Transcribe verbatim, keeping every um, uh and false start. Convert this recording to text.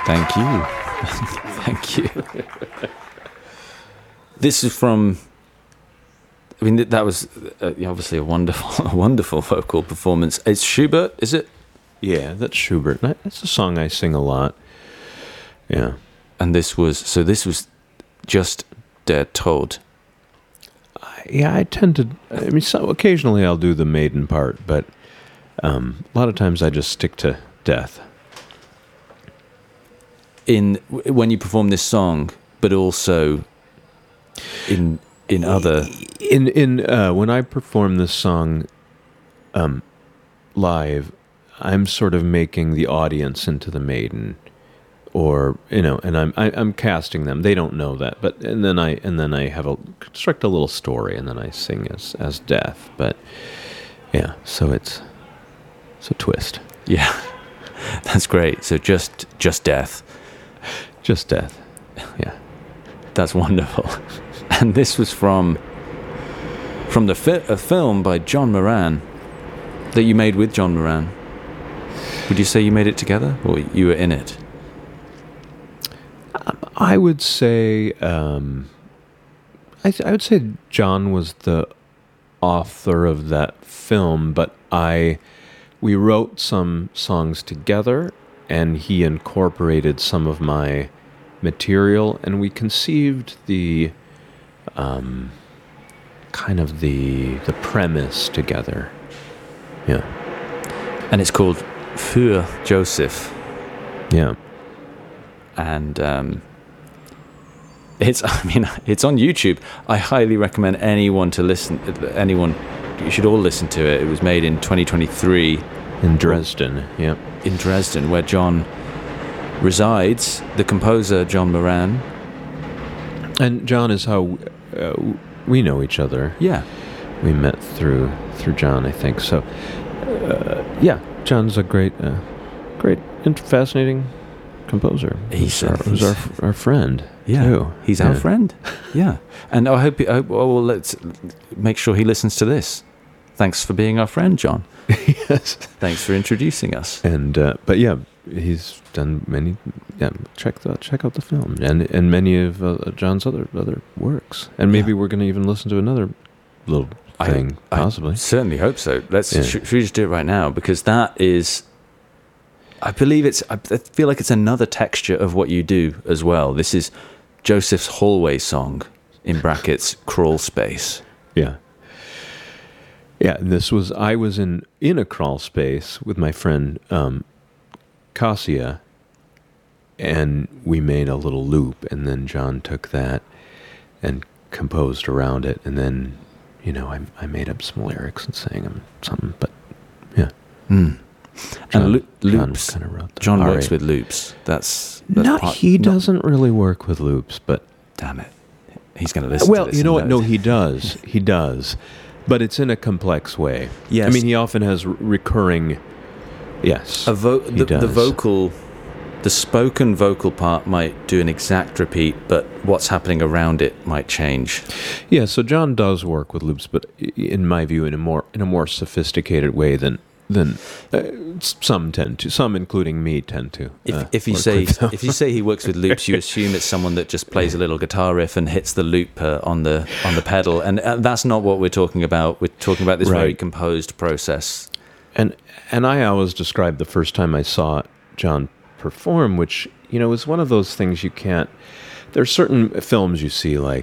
Thank you. Thank you. This is from... I mean, that was uh, obviously a wonderful, a wonderful vocal performance. It's Schubert, is it? Yeah, that's Schubert. That's a song I sing a lot. Yeah. And this was... So this was just Der Tod. Yeah, I tend to... I mean, so occasionally I'll do the maiden part, but um, a lot of times I just stick to death. In when you perform this song, but also in in other... In in uh, when I perform this song um, live, I'm sort of making the audience into the maiden, or you know, and I'm I, I'm casting them. They don't know that, but and then I and then I have a construct a little story, and then I sing as as death. But yeah, so it's it's a twist. Yeah, that's great. So just just death, just death. Yeah, that's wonderful. And this was from from the fi- a film by John Moran that you made with John Moran. Would you say you made it together, or you were in it? I would say, um, I, th- I would say John was the author of that film, but I, we wrote some songs together, and he incorporated some of my material, and we conceived the, um, kind of the the premise together. Yeah, and it's called Für Joseph. Yeah. And um, it's, I mean, it's on YouTube. I highly recommend anyone to listen. Anyone, you should all listen to it. It was made in twenty twenty-three in Dresden. Yeah, in Dresden, where John resides. The composer John Moran, and John is how uh, we know each other. Yeah, we met through through John, I think. So, uh, yeah, John's a great, uh, great, fascinating composer. He's, our, he's our our friend. Yeah, too. he's yeah. our friend. Yeah, and I hope. I, well, let's make sure he listens to this. Thanks for being our friend, John. Yes. Thanks for introducing us. And uh, but yeah, he's done many. Yeah, check the check out the film and and many of uh, John's other other works. And maybe yeah. we're going to even listen to another little thing, I, possibly. I certainly hope so. Let's yeah. should, should we just do it right now, because that is. I believe it's, I feel like it's another texture of what you do as well. This is Joseph's hallway song, in brackets, crawl space. Yeah. Yeah, and this was, I was in, in a crawl space with my friend um, Cassia, and we made a little loop, and then John took that and composed around it, and then, you know, I, I made up some lyrics and sang them something, but yeah. Mm. John, and lo- loops. John, kind of wrote John works right. with loops. That's, that's not. part, He not, doesn't really work with loops, but damn it, he's going to listen. Well, to this you know what? and No, he does. He does, but it's in a complex way. Yes. I mean, he often has r- recurring. Yes, a vo- he the, does. the vocal, the spoken vocal part might do an exact repeat, but what's happening around it might change. Yeah. So John does work with loops, but in my view, in a more in a more sophisticated way than. Then uh, some tend to, some including me tend to. If, uh, if you say if you say he works with loops, you assume it's someone that just plays a little guitar riff and hits the loop uh, on the on the pedal, and uh, that's not what we're talking about. We're talking about this right. very composed process. And and I always describe the first time I saw John perform, which you know is one of those things you can't. There's certain films you see like